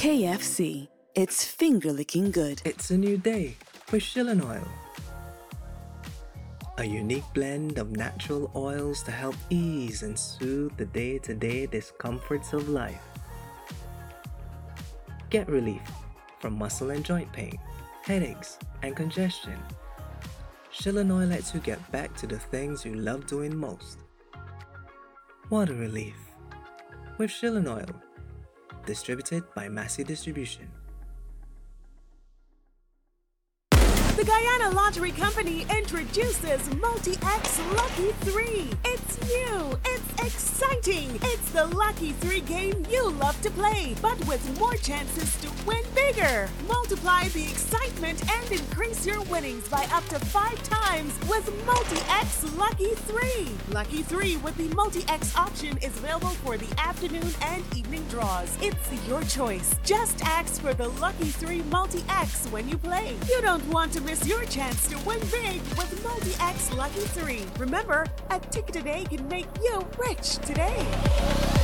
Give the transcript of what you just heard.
KFC. It's finger-licking good. It's a new day with Shilin Oil. A unique blend of natural oils to help ease and soothe the day-to-day discomforts of life. Get relief from muscle and joint pain, headaches, and congestion. Shilin Oil lets you get back to the things you love doing most. Water relief with Shilin Oil. Distributed by Massey Distribution. The Guyana Lottery Company introduces Multi-X Lucky 3. It's new, it's exciting, it's the Lucky 3 game you love to play, but with more chances to win bigger. Multiply the excitement and increase your winnings by up to 5 times with Multi-X Lucky 3. Lucky 3 with the Multi-X option is available for the afternoon and evening draws. It's your choice. Just ask for the Lucky 3 Multi-X when you play. You don't want to miss your chance to win big with Multi-X Lucky 3. Remember, a ticket today can make you rich today.